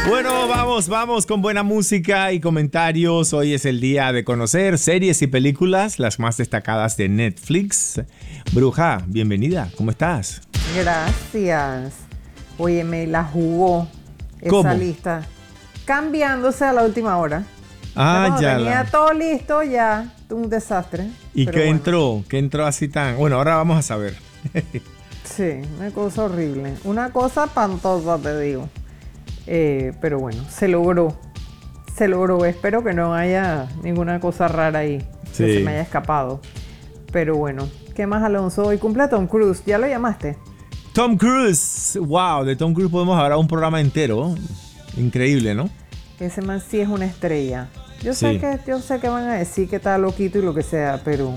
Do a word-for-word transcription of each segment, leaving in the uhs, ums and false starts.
Bueno, vamos, vamos con buena música y comentarios. Hoy es el día de conocer series y películas, las más destacadas de Netflix. Bruja, bienvenida, ¿cómo estás? Gracias. Oye, me la jugó esa ¿Cómo? lista, cambiándose a la última hora. Ah, ya. Tenía La... todo listo, ya, un desastre. ¿Y pero qué bueno. entró? ¿Qué entró así tan...? Bueno, ahora vamos a saber. Sí, una cosa horrible. Una cosa espantosa, te digo. Eh, pero bueno, se logró. Se logró. Espero que no haya ninguna cosa rara ahí Sí. que se me haya escapado. Pero bueno, ¿qué más, Alonso? Hoy cumple Tom Cruise. ¿Ya lo llamaste? Tom Cruise. Wow, de Tom Cruise podemos hablar un programa entero. Increíble, ¿no? Ese man sí es una estrella. Yo Sí. sé que, yo sé que van a decir que está loquito y lo que sea, pero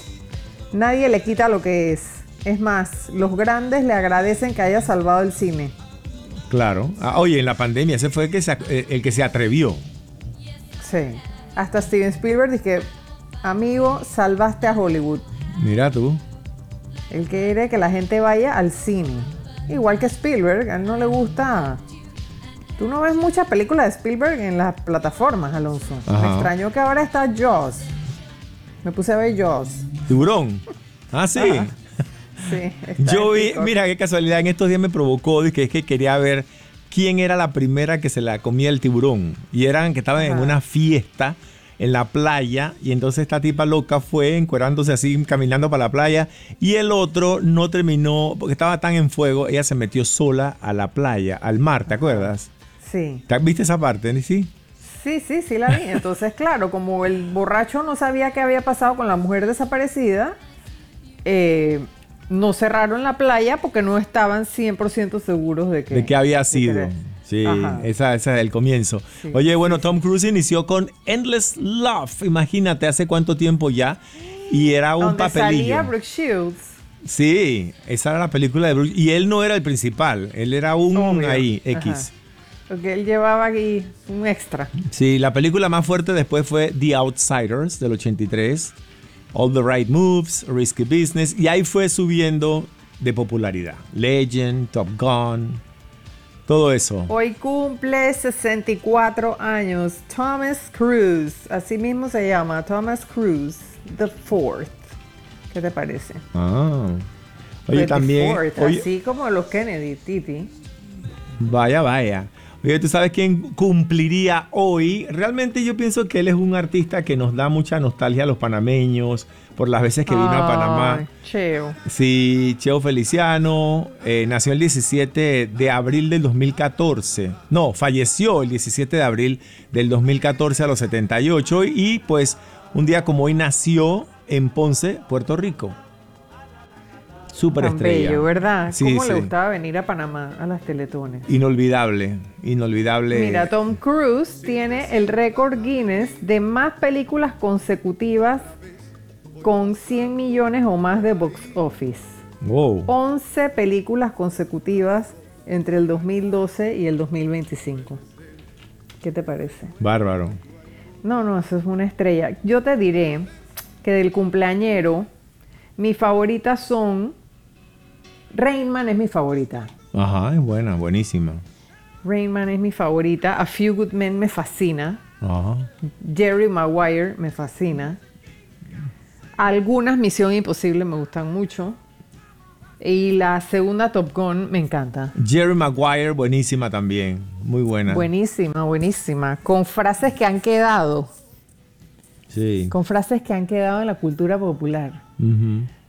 nadie le quita lo que es. Es más, los grandes le agradecen que haya salvado el cine. Claro. Ah, oye, en la pandemia ese fue el que se, eh, el que se atrevió. Sí. Hasta Steven Spielberg dice, amigo, salvaste a Hollywood. Mira tú. Él quiere que la gente vaya al cine. Igual que Spielberg, a él no le gusta. Tú no ves muchas películas de Spielberg en las plataformas, Alonso. Ajá. Me extrañó que ahora está Jaws. Me puse a ver Jaws. Tiburón. Ah, sí. Ajá. Sí, está Yo en vi, TikTok. mira qué casualidad, en estos días me provocó de que es que quería ver quién era la primera que se la comía el tiburón. Y eran que estaban en Ajá. una fiesta en la playa y entonces esta tipa loca fue encuerándose así, caminando para la playa y el otro no terminó porque estaba tan en fuego, ella se metió sola a la playa, al mar, ¿te acuerdas? Sí. ¿Te- ¿Viste esa parte, sí? Sí, sí, sí la vi. Entonces, claro, como el borracho no sabía qué había pasado con la mujer desaparecida, eh, no cerraron la playa porque no estaban cien por ciento seguros de que... De qué había de sido. que- Sí, Ajá. esa, esa es el comienzo. Sí, Oye, bueno, sí, Tom Cruise inició con Endless Love, imagínate, hace cuánto tiempo ya, y era un Donde papelillo. salía Brooke Shields. Sí, esa era la película de Bruce, y él no era el principal, él era un Obvio. ahí, Ajá. X. Porque él llevaba aquí un extra. Sí, la película más fuerte después fue The Outsiders del ochenta y tres, All the Right Moves, Risky Business, y ahí fue subiendo de popularidad. Legend, Top Gun, todo eso. Hoy cumple sesenta y cuatro años Thomas Cruise. Así mismo se llama, Thomas Cruise the Fourth. ¿Qué te parece? Ah. Oye, The también. Fourth, Oye, así como los Kennedy, Titi. vaya, vaya. Oye, ¿tú sabes quién cumpliría hoy? Realmente yo pienso que él es un artista que nos da mucha nostalgia a los panameños por las veces que vino a Panamá. Ay, Cheo. Sí, Cheo Feliciano eh, nació el diecisiete de abril del dos mil catorce. No, falleció el diecisiete de abril del dos mil catorce a los setenta y ocho y pues un día como hoy nació en Ponce, Puerto Rico. Súper Tan estrella. bello, ¿verdad? Sí, ¿Cómo sí. le gustaba venir a Panamá a las teletones? Inolvidable, inolvidable. Mira, Tom Cruise tiene el récord Guinness de más películas consecutivas con cien millones o más de box office. Wow. once películas consecutivas entre el dos mil doce y el dos mil veinticinco. ¿Qué te parece? Bárbaro. No, no, eso es una estrella. Yo te diré que del cumpleañero, mis favoritas son... Rain Man es mi favorita. Ajá, es buena, buenísima. Rain Man es mi favorita. A Few Good Men me fascina. Ajá. Jerry Maguire me fascina. Algunas Misión Imposible me gustan mucho. Y la segunda Top Gun me encanta. Jerry Maguire, buenísima también. Muy buena. Buenísima, buenísima. Con frases que han quedado. Sí. Con frases que han quedado en la cultura popular. Ujú.